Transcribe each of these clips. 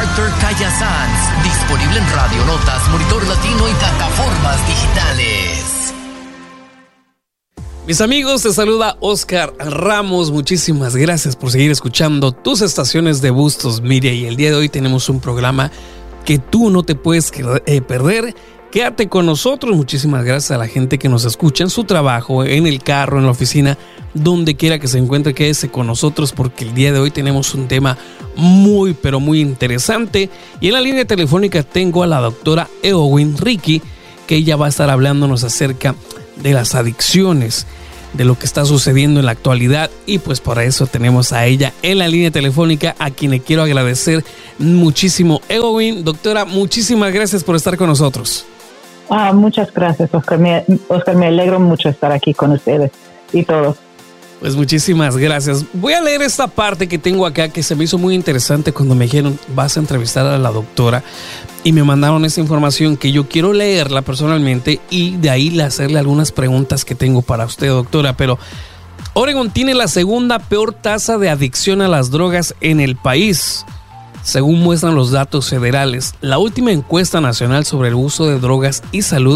Arthur Kaya Sanz. Disponible en Radio Notas, Monitor Latino y plataformas digitales. Mis amigos, te saluda Oscar Ramos. Muchísimas gracias por seguir escuchando tus estaciones de Bustos Media. Y el día de hoy tenemos un programa que tú no te puedes perder. Quédate con nosotros. Muchísimas gracias a la gente que nos escucha en su trabajo, en el carro, en la oficina, donde quiera que se encuentre. Quédese con nosotros porque el día de hoy tenemos un tema muy, pero muy interesante. Y en la línea telefónica tengo a la doctora Eowyn Ricky, que ella va a estar hablándonos acerca de las adicciones, de lo que está sucediendo en la actualidad, y pues para eso tenemos a ella en la línea telefónica, a quien le quiero agradecer muchísimo. Eowyn, doctora, muchísimas gracias por estar con nosotros. Muchas gracias, Oscar. Me alegro mucho estar aquí con ustedes y todos. Pues muchísimas gracias. Voy a leer esta parte que tengo acá, que se me hizo muy interesante cuando me dijeron, vas a entrevistar a la doctora, y me mandaron esa información que yo quiero leerla personalmente y de ahí hacerle algunas preguntas que tengo para usted, doctora. Pero Oregon tiene la segunda peor tasa de adicción a las drogas en el país, según muestran los datos federales. La última encuesta nacional sobre el uso de drogas y salud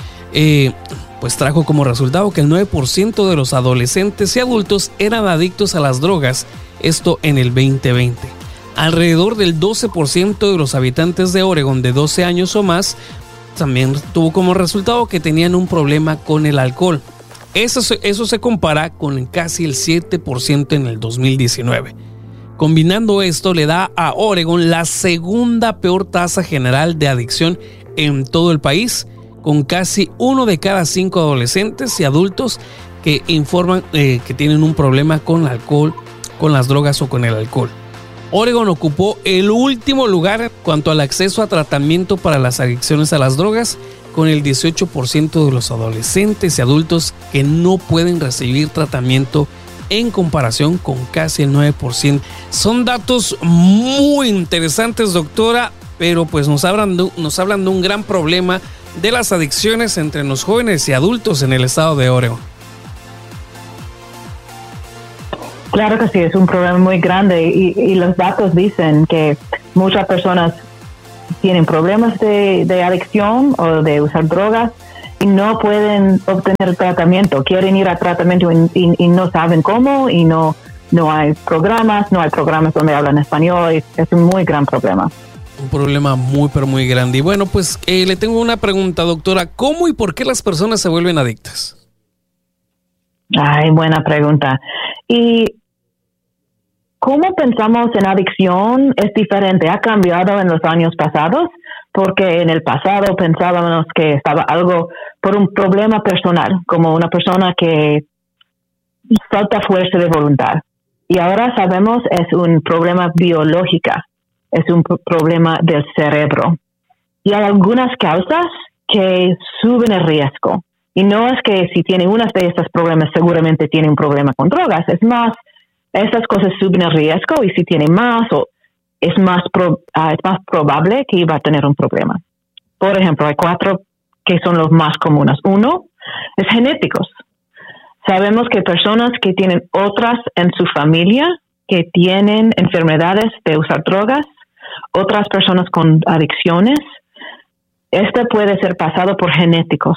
pues trajo como resultado que el 9% de los adolescentes y adultos eran adictos a las drogas, esto en el 2020. Alrededor del 12% de los habitantes de Oregon de 12 años o más también tuvo como resultado que tenían un problema con el alcohol. Eso se compara con casi el 7% en el 2019. Combinando esto, le da a Oregon la segunda peor tasa general de adicción en todo el país, con casi 1 de cada 5 adolescentes y adultos que informan que tienen un problema con el alcohol, con las drogas o con el alcohol. Oregon ocupó el último lugar en cuanto al acceso a tratamiento para las adicciones a las drogas, con el 18% de los adolescentes y adultos que no pueden recibir tratamiento, en comparación con casi el 9%. Son datos muy interesantes, doctora, pero pues nos hablan de un gran problema de las adicciones entre los jóvenes y adultos en el estado de Oregon. Claro que sí, es un problema muy grande y los datos dicen que muchas personas tienen problemas de adicción o de usar drogas y no pueden obtener tratamiento. Quieren ir a tratamiento y no saben cómo, y no hay programas donde hablan español. Es un muy gran problema. Un problema muy, pero muy grande. Y bueno, pues le tengo una pregunta, doctora. ¿Cómo y por qué las personas se vuelven adictas? Buena pregunta. Y cómo pensamos en adicción es diferente. Ha cambiado en los años pasados, porque en el pasado pensábamos que estaba algo por un problema personal, como una persona que falta fuerza de voluntad. Y ahora sabemos es un problema biológico, es un problema del cerebro. Y hay algunas causas que suben el riesgo. Y no es que si tiene uno de estos problemas seguramente tiene un problema con drogas. Es más, esas cosas suben el riesgo, y si tiene más, es más probable que iba a tener un problema. Por ejemplo, hay 4 que son los más comunes. 1 es genéticos. Sabemos que personas que tienen otras en su familia que tienen enfermedades de usar drogas, otras personas con adicciones, este puede ser pasado por genéticos.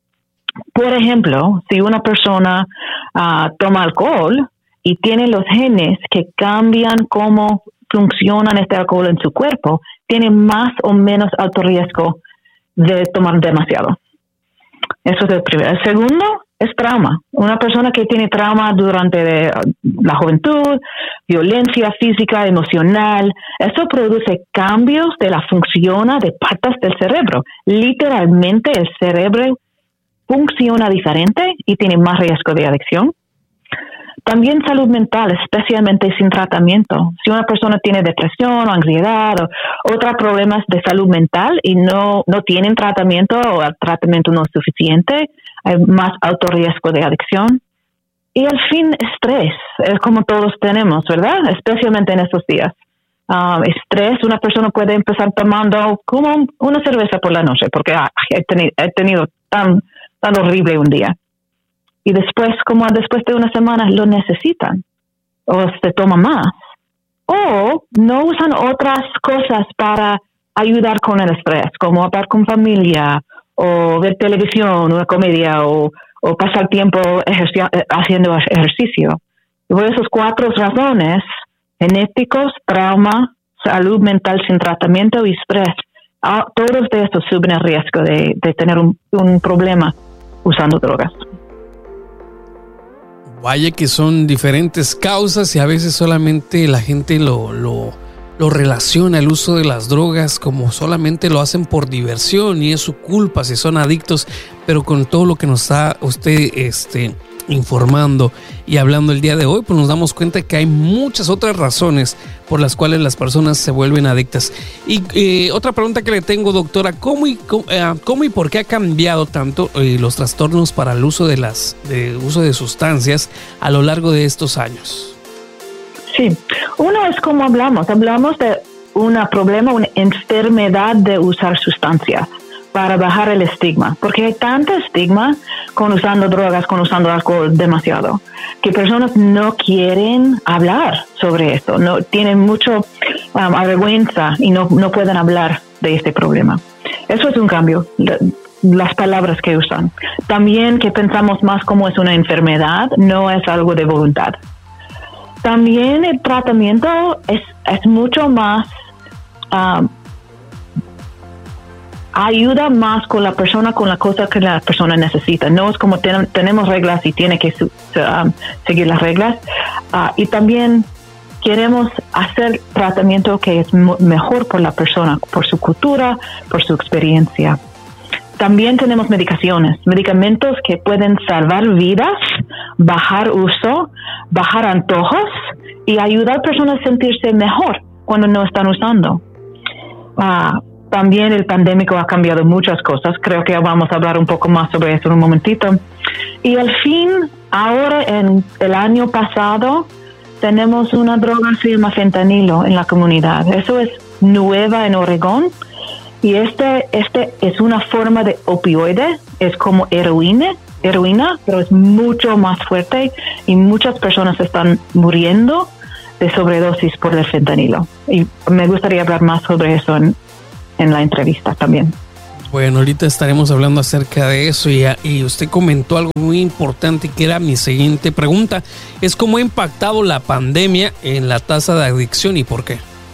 Por ejemplo, si una persona toma alcohol y tiene los genes que cambian cómo funcionan este alcohol en su cuerpo, tiene más o menos alto riesgo de tomar demasiado. Eso es el primero. El segundo es trauma. Una persona que tiene trauma durante la juventud, violencia física, emocional, eso produce cambios de la función de partes del cerebro. Literalmente el cerebro funciona diferente y tiene más riesgo de adicción. También salud mental, especialmente sin tratamiento. Si una persona tiene depresión o ansiedad o otros problemas de salud mental y no tienen tratamiento o el tratamiento no es suficiente, hay más alto riesgo de adicción. Y al fin, estrés, es como todos tenemos, ¿verdad? Especialmente en estos días. Estrés, una persona puede empezar tomando como una cerveza por la noche porque he tenido tan horrible un día. Y después de una semana lo necesitan o se toma más. o no usan otras cosas para ayudar con el estrés, como hablar con familia, o ver televisión, una comedia, o pasar tiempo haciendo ejercicio. Y por esas 4 razones, genéticos, trauma, salud mental sin tratamiento y estrés, todos de estos suben el riesgo de tener un problema usando drogas. Vaya que son diferentes causas y a veces solamente la gente lo relaciona el uso de las drogas como solamente lo hacen por diversión y es su culpa si son adictos, pero con todo lo que nos está usted informando y hablando el día de hoy, pues nos damos cuenta que hay muchas otras razones por las cuales las personas se vuelven adictas. Y otra pregunta que le tengo, doctora, ¿cómo y por qué ha cambiado tanto los trastornos para el uso de uso de sustancias a lo largo de estos años? Sí, uno es como hablamos de una enfermedad de usar sustancias para bajar el estigma, porque hay tanto estigma con usando drogas, con usando alcohol demasiado, que personas no quieren hablar sobre esto, no tienen mucho vergüenza y no pueden hablar de este problema. Eso es un cambio, las palabras que usan. También que pensamos más como es una enfermedad, no es algo de voluntad. También el tratamiento es mucho más ayuda más con la persona, con la cosa que la persona necesita. No es como tenemos reglas y tiene que seguir las reglas. Y también queremos hacer tratamiento que es mejor por la persona, por su cultura, por su experiencia. También tenemos medicamentos que pueden salvar vidas, bajar uso, bajar antojos y ayudar a personas a sentirse mejor cuando no están usando. También el pandémico ha cambiado muchas cosas. Creo que vamos a hablar un poco más sobre eso en un momentito. Y al fin, ahora en el año pasado, tenemos una droga que se llama fentanilo en la comunidad. Eso es nueva en Oregón. Y este es una forma de opioide. Es como heroína, pero es mucho más fuerte y muchas personas están muriendo de sobredosis por el fentanilo. Y me gustaría hablar más sobre eso en la entrevista también. Bueno, ahorita estaremos hablando acerca de eso y usted comentó algo muy importante que era mi siguiente pregunta. Es cómo ha impactado la pandemia en la tasa de adicción y por qué.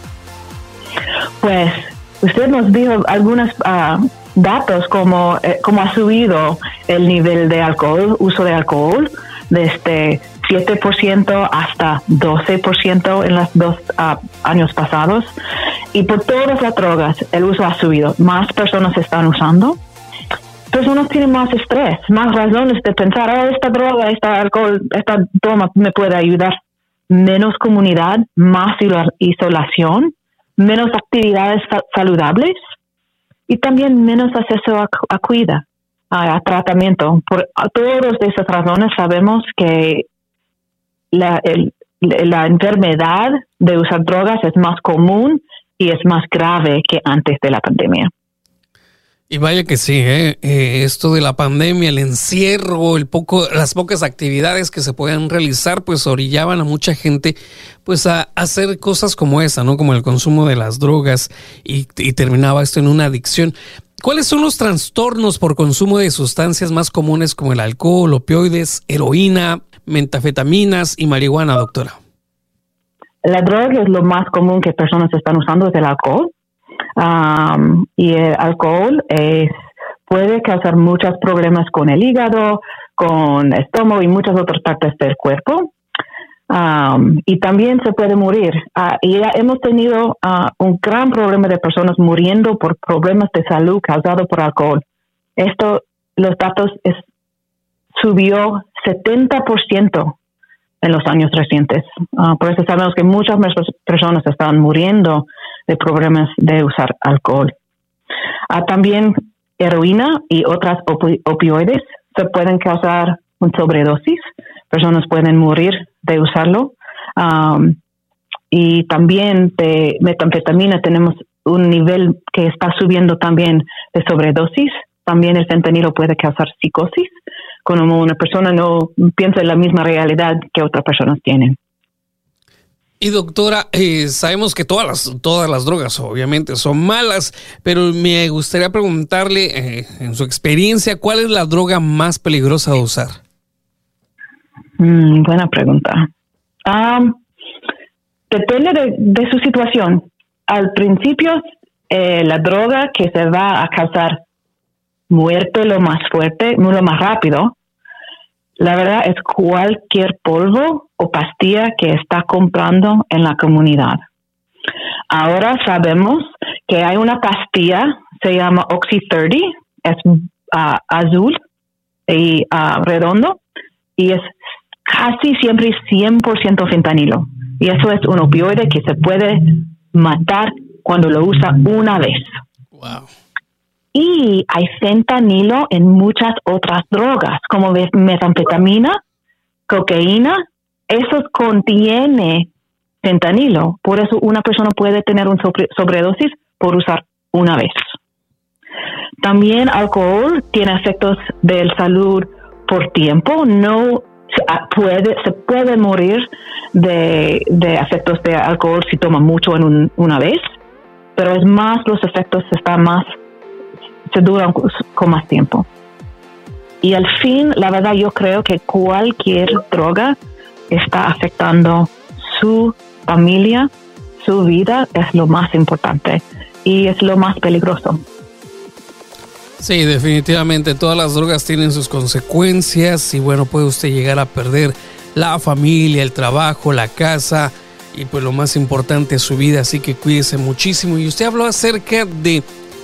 Pues usted nos dijo algunos datos como ha subido el nivel de alcohol, uso de alcohol, desde 7% hasta 12% en los 2 años pasados. Y por todas las drogas, el uso ha subido. Más personas están usando. Personas tienen más estrés, más razones de pensar, esta droga, este alcohol, esta toma me puede ayudar. Menos comunidad, más isolación, menos actividades saludables y también menos acceso a cuidado, a tratamiento. Por todas esas razones sabemos que la enfermedad de usar drogas es más común y es más grave que antes de la pandemia. Y vaya que sí, esto de la pandemia, el encierro, las pocas actividades que se pueden realizar, pues orillaban a mucha gente pues a hacer cosas como esa, ¿no? Como el consumo de las drogas y terminaba esto en una adicción. ¿Cuáles son los trastornos por consumo de sustancias más comunes como el alcohol, opioides, heroína, metanfetaminas y marihuana, doctora? La droga es lo más común que personas están usando, es el alcohol. Y el alcohol puede causar muchos problemas con el hígado, con el estómago y muchas otras partes del cuerpo. Y también se puede morir. Y hemos tenido un gran problema de personas muriendo por problemas de salud causados por alcohol. Los datos subió 70% en los años recientes. Por eso sabemos que muchas personas están muriendo de problemas de usar alcohol. También heroína y otras opioides se pueden causar una sobredosis. Personas pueden morir de usarlo. Y también de metanfetamina tenemos un nivel que está subiendo también de sobredosis. También el fentanilo puede causar psicosis, como una persona no piensa en la misma realidad que otras personas tienen. Y doctora, sabemos que todas las drogas obviamente son malas, pero me gustaría preguntarle, en su experiencia, ¿cuál es la droga más peligrosa de usar? Buena pregunta. Depende de su situación. Al principio, la droga que se va a causar muerte lo más fuerte, lo más rápido, la verdad es cualquier polvo o pastilla que está comprando en la comunidad. Ahora sabemos que hay una pastilla, se llama Oxy 30, es azul y redondo, y es casi siempre 100% fentanilo. Y eso es un opioide que se puede matar cuando lo usa una vez. Wow. Y hay fentanilo en muchas otras drogas, como metanfetamina, cocaína. Eso contiene fentanilo. Por eso una persona puede tener una sobredosis por usar una vez. También alcohol tiene efectos de salud por tiempo. No se puede morir de efectos de alcohol si toma mucho en una vez, pero es más, los efectos se duran con más tiempo. Y al fin, la verdad, yo creo que cualquier droga está afectando su familia, su vida, es lo más importante y es lo más peligroso. Sí, definitivamente todas las drogas tienen sus consecuencias y bueno, puede usted llegar a perder la familia, el trabajo, la casa y pues lo más importante es su vida, así que cuídese muchísimo. Y usted habló acerca de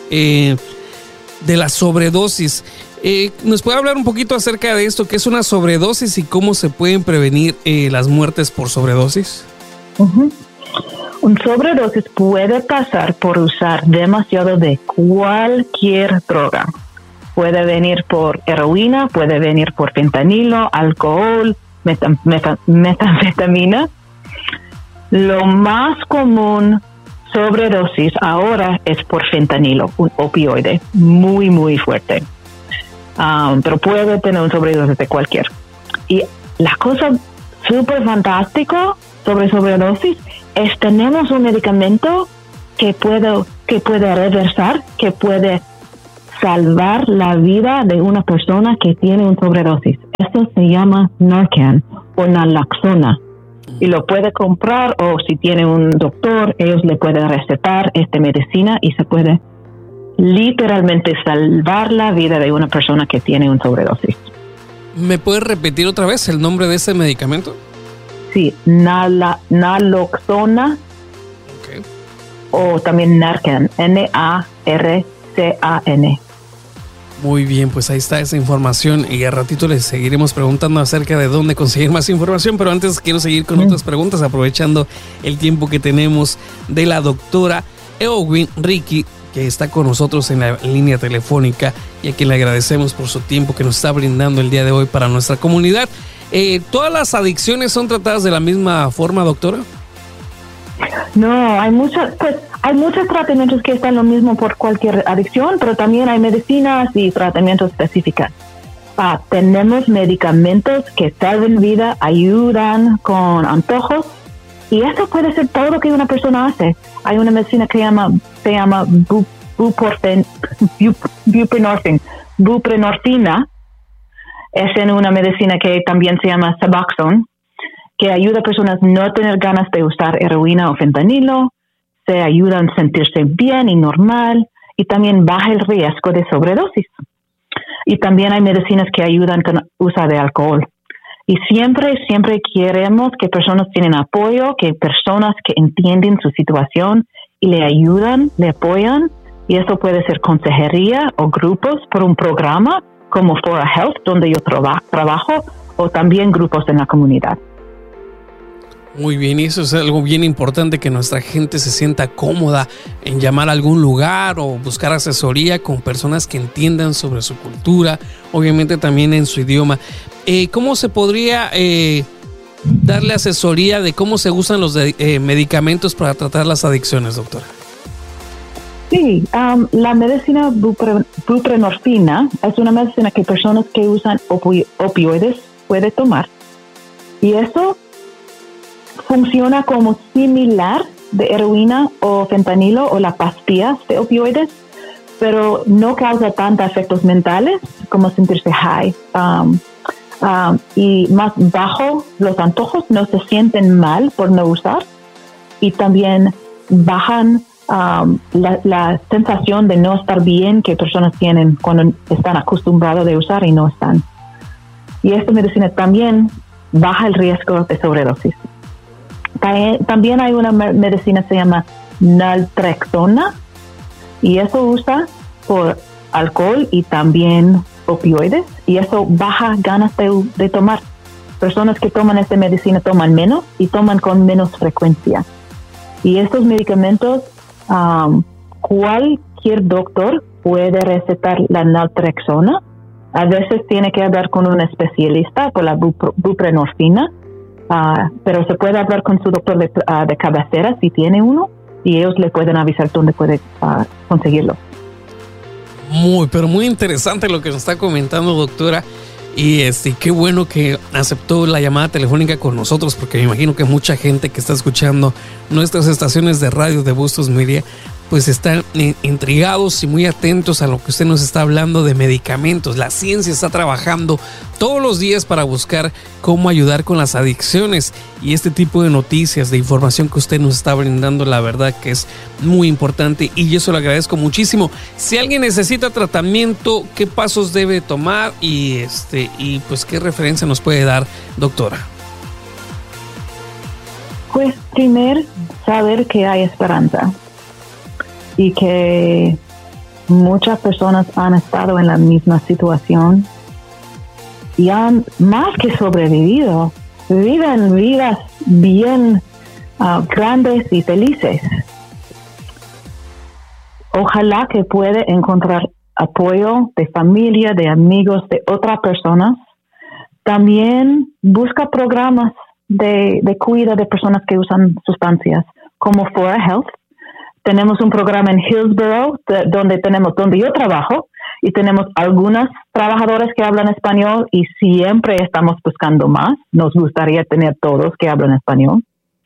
la sobredosis. ¿Nos puede hablar un poquito acerca de esto? ¿Qué es una sobredosis y cómo se pueden prevenir las muertes por sobredosis? Uh-huh. Un sobredosis puede pasar por usar demasiado de cualquier droga. Puede venir por heroína, puede venir por fentanilo, alcohol, metanfetamina. Lo más común sobredosis ahora es por fentanilo, un opioide muy, muy fuerte. Pero puede tener un sobredosis de cualquier. Y la cosa súper fantástica sobre sobredosis es tenemos un medicamento que puede reversar, que puede salvar la vida de una persona que tiene un sobredosis. Esto se llama Narcan o naloxona. Y lo puede comprar o si tiene un doctor, ellos le pueden recetar esta medicina y se puede literalmente salvar la vida de una persona que tiene un sobredosis. ¿Me puedes repetir otra vez el nombre de ese medicamento? Sí, naloxona. Okay. O también Narcan, Narcan. Muy bien, pues ahí está esa información y a ratito les seguiremos preguntando acerca de dónde conseguir más información, pero antes quiero seguir con otras preguntas aprovechando el tiempo que tenemos de la doctora Eowyn Ricky, que está con nosotros en la línea telefónica y a quien le agradecemos por su tiempo que nos está brindando el día de hoy para nuestra comunidad. ¿Todas las adicciones son tratadas de la misma forma, doctora? No, hay muchos tratamientos que están lo mismo por cualquier adicción, pero también hay medicinas y tratamientos específicos. Tenemos medicamentos que salvan vida, ayudan con antojos, y eso puede ser todo lo que una persona hace. Hay una medicina que se llama buprenorfina. Es en una medicina que también se llama Suboxone, que ayuda a personas a no tener ganas de usar heroína o fentanilo, se ayudan a sentirse bien y normal, y también baja el riesgo de sobredosis. Y también hay medicinas que ayudan con el uso de alcohol. Y siempre queremos que personas tienen apoyo, que personas que entienden su situación y le ayudan, le apoyan, y eso puede ser consejería o grupos por un programa como Fora Health, donde yo trabajo, o también grupos en la comunidad. Muy bien, y eso es algo bien importante, que nuestra gente se sienta cómoda en llamar a algún lugar o buscar asesoría con personas que entiendan sobre su cultura, obviamente también en su idioma. ¿Cómo se podría darle asesoría de cómo se usan los medicamentos para tratar las adicciones, doctora? Sí, la medicina buprenorfina es una medicina que personas que usan opioides pueden tomar. Y eso funciona como similar de heroína o fentanilo o las pastillas de opioides, pero no causa tantos efectos mentales como sentirse high. Y más bajo los antojos, no se sienten mal por no usar, y también bajan la sensación de no estar bien que personas tienen cuando están acostumbrados a usar y no están. Y esta medicina también baja el riesgo de sobredosis. También hay una medicina que se llama naltrexona, y eso usa por alcohol y también opioides, y eso baja ganas de tomar. Personas que toman esta medicina toman menos y toman con menos frecuencia. Y estos medicamentos, cualquier doctor puede recetar la naltrexona. A veces tiene que hablar con un especialista por la buprenorfina, pero se puede hablar con su doctor de cabecera si tiene uno, y ellos le pueden avisar dónde puede conseguirlo. Pero muy interesante lo que nos está comentando, doctora. Y qué bueno que aceptó la llamada telefónica con nosotros, porque me imagino que mucha gente que está escuchando nuestras estaciones de radio de Bustos Media pues están intrigados y muy atentos a lo que usted nos está hablando de medicamentos. La ciencia está trabajando todos los días para buscar cómo ayudar con las adicciones, y este tipo de noticias, de información que usted nos está brindando, la verdad que es muy importante, y yo se lo agradezco muchísimo. Si alguien necesita tratamiento, ¿qué pasos debe tomar y pues qué referencia nos puede dar, doctora? Pues primero, saber que hay esperanza y que muchas personas han estado en la misma situación y han más que sobrevivido, viven vidas bien grandes y felices. Ojalá que pueda encontrar apoyo de familia, de amigos, de otras personas. También busca programas de cuidado de personas que usan sustancias, como Fora Health. Tenemos un programa en Hillsborough, donde yo trabajo, y tenemos algunos trabajadores que hablan español, y siempre estamos buscando más. Nos gustaría tener todos que hablan español.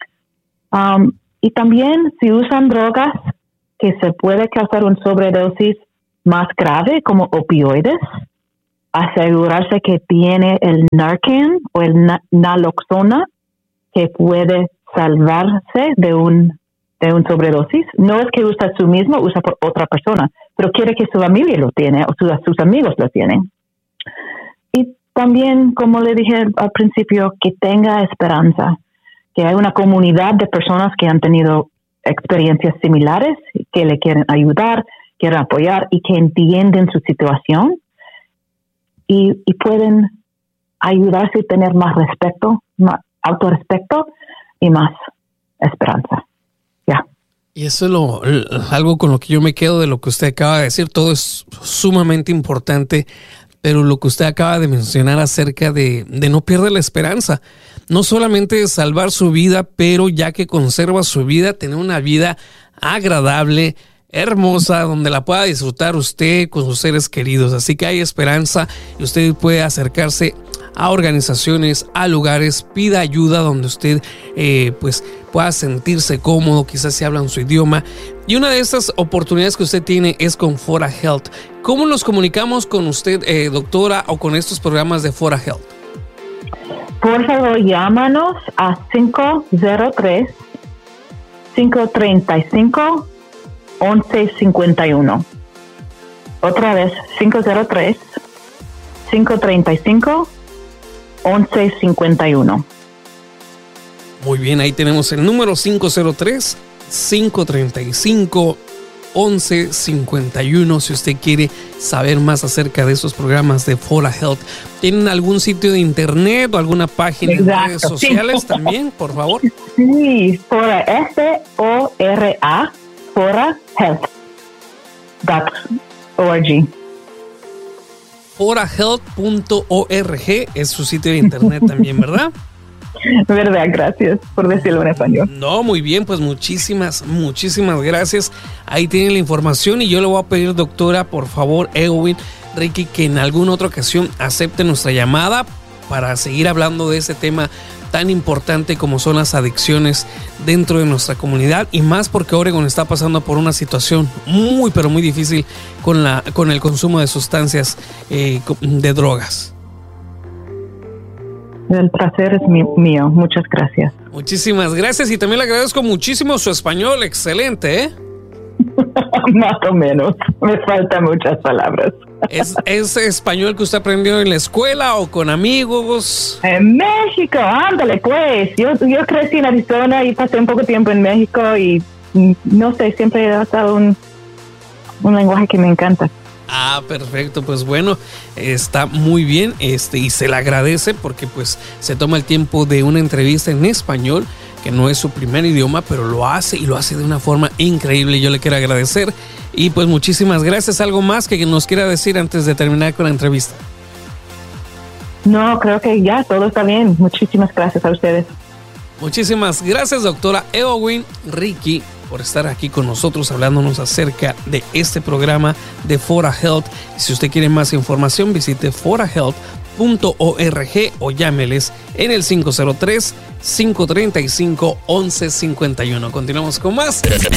Y también, si usan drogas que se puede causar una sobredosis más grave, como opioides, asegurarse que tiene el Narcan o el naloxona, que puede salvarse de un sobredosis. No es que usa su mismo, usa por otra persona, pero quiere que su familia lo tiene o sus amigos lo tienen. Y también, como le dije al principio, que tenga esperanza, que hay una comunidad de personas que han tenido experiencias similares, que le quieren ayudar, quieren apoyar y que entienden su situación y pueden ayudarse y tener más respeto, más autorrespeto y más esperanza. Y eso es algo con lo que yo me quedo de lo que usted acaba de decir. Todo es sumamente importante, pero lo que usted acaba de mencionar acerca de no perder la esperanza, no solamente de salvar su vida, pero ya que conserva su vida, tener una vida agradable, hermosa, donde la pueda disfrutar usted con sus seres queridos. Así que hay esperanza y usted puede acercarse a organizaciones, a lugares, pida ayuda donde usted pues pueda sentirse cómodo, quizás si hablan su idioma. Y una de estas oportunidades que usted tiene es con Fora Health. ¿Cómo nos comunicamos con usted, doctora, o con estos programas de Fora Health? Por favor, llámanos a 503-535-1151. Otra vez, 503-535-1151. Muy bien, ahí tenemos el número 503-535-1151. Si usted quiere saber más acerca de esos programas de Fora Health, ¿tienen algún sitio de internet o alguna página en redes sociales también, por favor? Sí, Fora, F-O-R-A, ForaHealth.org. ForaHealth.org es su sitio de internet también, ¿verdad? Verdad, gracias por decirlo en español. No, muy bien, pues muchísimas gracias. Ahí tienen la información y yo le voy a pedir, doctora, por favor, Edwin, Ricky, que en alguna otra ocasión acepte nuestra llamada para seguir hablando de ese tema tan importante como son las adicciones dentro de nuestra comunidad, y más porque Oregon está pasando por una situación muy pero muy difícil con el consumo de sustancias de drogas. El placer es mío. Muchas gracias. Muchísimas gracias, y también le agradezco muchísimo su español, excelente, ¿eh? Más o menos, me faltan muchas palabras. ¿Es español que usted aprendió en la escuela o con amigos? En México, ándale pues. Yo crecí en Arizona y pasé un poco de tiempo en México y no sé, siempre ha estado un lenguaje que me encanta. Ah, perfecto, pues bueno, está muy bien, y se le agradece porque pues se toma el tiempo de una entrevista en español, que no es su primer idioma, pero lo hace y lo hace de una forma increíble. Yo le quiero agradecer y pues muchísimas gracias. ¿Algo más que nos quiera decir antes de terminar con la entrevista? No, creo que ya todo está bien. Muchísimas gracias a ustedes. Muchísimas gracias, doctora Eowyn Ricky, por estar aquí con nosotros hablándonos acerca de este programa de Fora Health. Si usted quiere más información, visite forahealth.org o llámeles en el 503-535-1151. Continuamos con más.